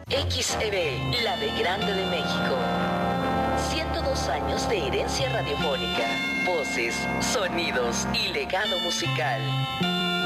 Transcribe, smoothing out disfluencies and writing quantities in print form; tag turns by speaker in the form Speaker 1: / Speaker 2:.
Speaker 1: XEB, la de Grande de México. 102 años de herencia radiofónica, voces, sonidos y legado musical.